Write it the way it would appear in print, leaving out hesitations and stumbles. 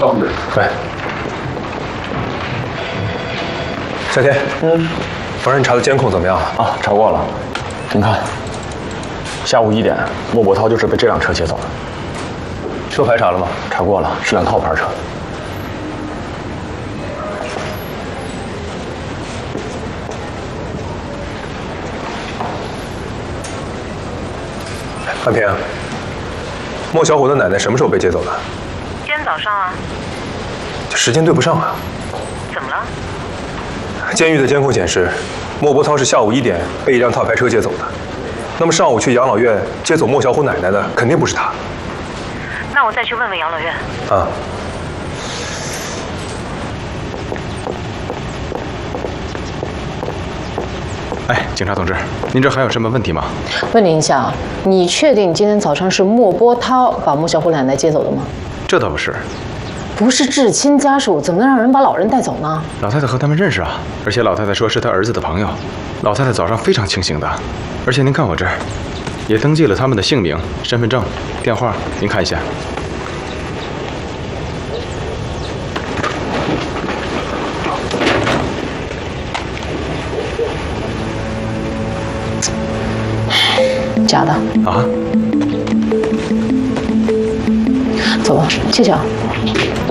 对。夏天，帮人查的监控怎么样？ 啊，查过了。您看，下午1点，莫伯涛就是被这辆车接走的。 车牌查了吗？ 查过了，是辆套牌车。 安平，莫小虎的奶奶什么时候被接走的？ 今天早上啊。 这时间对不上啊。 怎么了？ 监狱的监控显示，莫伯涛是下午1点被一辆套牌车接走的。那么上午去养老院接走莫小虎奶奶的，肯定不是他。 那我再去问问养老院。 啊。 哎，警察同志，您这还有什么问题吗？ 问您一下，你确定今天早上是莫波涛把莫小虎奶奶接走的吗？ 这倒不是。 不是至亲家属，怎么能让人把老人带走呢？ 老太太和他们认识啊，而且老太太说是她儿子的朋友。老太太早上非常清醒的，而且您看我这儿，也登记了他们的姓名、身份证、电话，您看一下。 假的啊！ 走吧，谢谢啊。